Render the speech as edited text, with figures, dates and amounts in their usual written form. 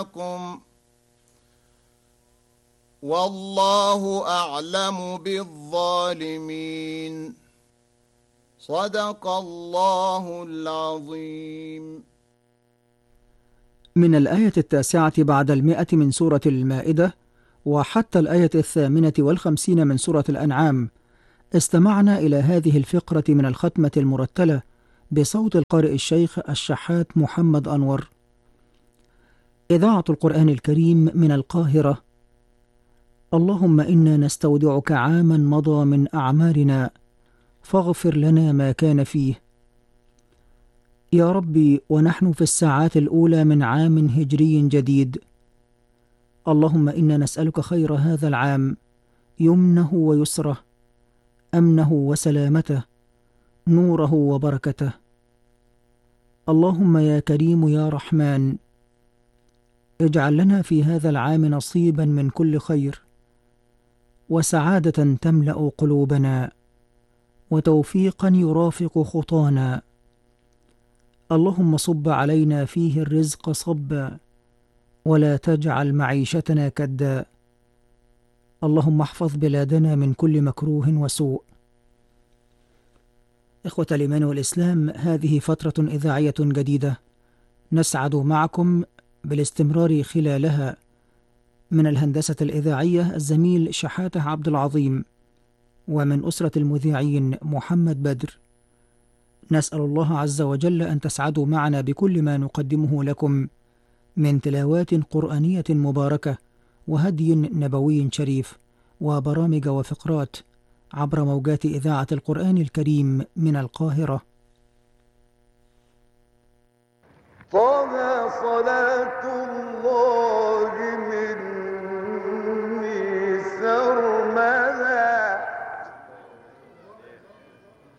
والله أعلم بالظالمين. صدق الله العظيم. من الآية 9 بعد 100 من سورة المائدة وحتى الآية 58 من سورة الأنعام استمعنا إلى هذه الفقرة من الختمة المرتلة بصوت القارئ الشيخ الشحات محمد أنور. إذاعة القرآن الكريم من القاهرة. اللهم إنا نستودعك عاما مضى من أعمارنا فاغفر لنا ما كان فيه. يا ربي، ونحن في الساعات الأولى من عام هجري جديد، اللهم إنا نسألك خير هذا العام، يمنه ويسره، أمنه وسلامته، نوره وبركته. اللهم يا كريم يا رحمن، اجعل لنا في هذا العام نصيبا من كل خير، وسعادة تملأ قلوبنا، وتوفيقا يرافق خطانا. اللهم صب علينا فيه الرزق صبا، ولا تجعل معيشتنا كدا. اللهم احفظ بلادنا من كل مكروه وسوء. إخوة الإيمان والإسلام، هذه فترة إذاعية جديدة نسعد معكم بالاستمرار خلالها. من الهندسة الإذاعية الزميل شحاتة عبد العظيم، ومن أسرة المذيعين محمد بدر. نسأل الله عز وجل أن تسعدوا معنا بكل ما نقدمه لكم من تلاوات قرآنية مباركة وهدي نبوي شريف وبرامج وفقرات عبر موجات إذاعة القرآن الكريم من القاهرة. طه صلاة